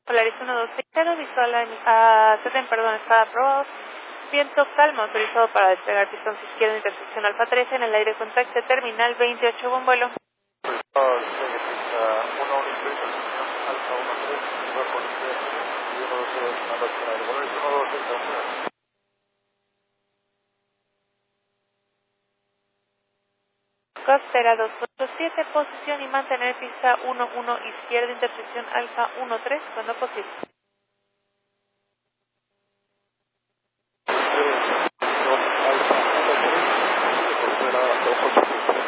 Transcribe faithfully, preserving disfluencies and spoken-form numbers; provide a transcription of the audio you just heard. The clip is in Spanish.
Polaris uno dos cero, visual a setenta, perdón, está aprobado. Viento calmo, autorizado para despegar pistón izquierdo, intersección Alfa trece, en el aire contacto terminal veintiocho, buen vuelo. Costera dos punto siete, posición y mantener pista uno uno izquierda, intersección Alfa uno tres, cuando posible.